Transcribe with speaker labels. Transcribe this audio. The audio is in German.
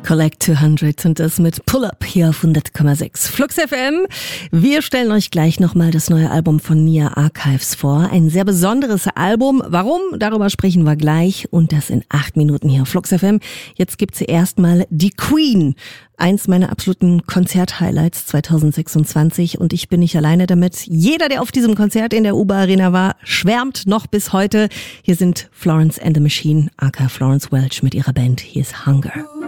Speaker 1: Collect 200 und das mit Pull Up hier auf 100,6 Flux FM. Wir stellen euch gleich nochmal das neue Album von Nia Archives vor. Ein sehr besonderes Album. Warum? Darüber sprechen wir gleich und das in 8 Minuten hier auf Flux FM. Jetzt gibt's zuerst mal die Queen. Eins meiner absoluten Konzert-Highlights 2026 und ich bin nicht alleine damit. Jeder, der auf diesem Konzert in der UBA Arena war, schwärmt noch bis heute. Hier sind Florence and the Machine, aka Florence Welch mit ihrer Band. Hier ist Hunger.